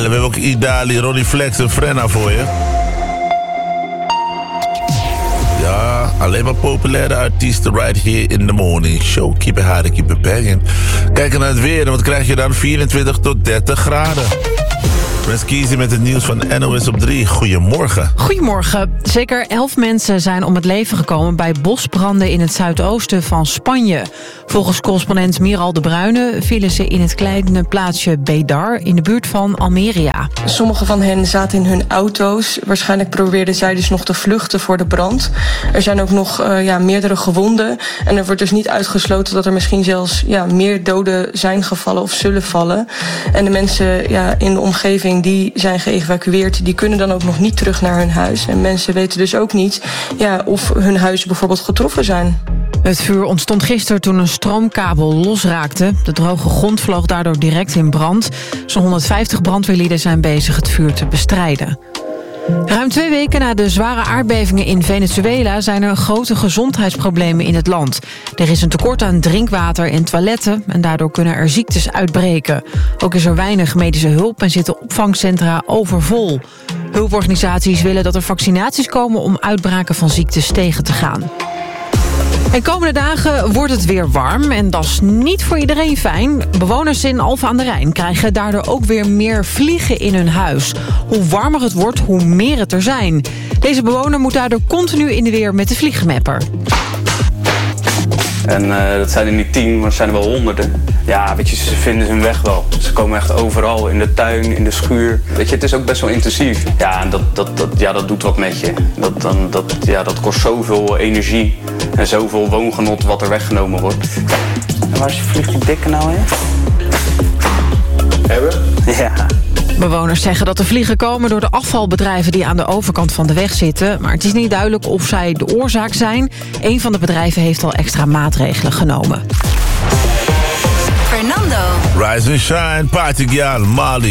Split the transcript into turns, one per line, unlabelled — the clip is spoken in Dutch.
We hebben ook Idali, Ronnie Flex en Frenna voor je. Ja, alleen maar populaire artiesten right here in the morning show. Keep it hard, keep it banging. Kijken naar het weer en wat krijg je dan? 24 tot 30 graden. Let's kiezen met het nieuws van NOS op 3. Goedemorgen.
Goedemorgen. Zeker 11 mensen zijn om het leven gekomen bij bosbranden in het zuidoosten van Spanje. Volgens correspondent Miral de Bruyne vielen ze in het kleine plaatsje Bedar in de buurt van Almeria.
Sommige van hen zaten in hun auto's. Waarschijnlijk probeerden zij dus nog te vluchten voor de brand. Er zijn ook nog meerdere gewonden. En er wordt dus niet uitgesloten dat er misschien zelfs meer doden zijn gevallen of zullen vallen. En de mensen in de omgeving die zijn geëvacueerd, die kunnen dan ook nog niet terug naar hun huis. En mensen weten dus ook niet of hun huizen bijvoorbeeld getroffen zijn.
Het vuur ontstond gisteren toen een stroomkabel losraakte. De droge grond vloog daardoor direct in brand. Zo'n 150 brandweerlieden zijn bezig het vuur te bestrijden. Ruim 2 weken na de zware aardbevingen in Venezuela zijn er grote gezondheidsproblemen in het land. Er is een tekort aan drinkwater en toiletten en daardoor kunnen er ziektes uitbreken. Ook is er weinig medische hulp en zitten opvangcentra overvol. Hulporganisaties willen dat er vaccinaties komen om uitbraken van ziektes tegen te gaan. En komende dagen wordt het weer warm en dat is niet voor iedereen fijn. Bewoners in Alphen aan de Rijn krijgen daardoor ook weer meer vliegen in hun huis. Hoe warmer het wordt, hoe meer het er zijn. Deze bewoner moet daardoor continu in de weer met de vliegenmapper.
En dat zijn er niet 10, maar het zijn er wel honderden. Ja, weet je, ze vinden hun weg wel. Ze komen echt overal, in de tuin, in de schuur. Weet je, het is ook best wel intensief. Ja, en dat doet wat met je. Dat kost zoveel energie en zoveel woongenot wat er weggenomen wordt. En waar is je vliegt die dikke nou in? Hebben? Ja.
Bewoners zeggen dat de vliegen komen door de afvalbedrijven die aan de overkant van de weg zitten. Maar het is niet duidelijk of zij de oorzaak zijn. Een van de bedrijven heeft al extra maatregelen genomen.
Fernando.
Rise and shine, party girl, Molly.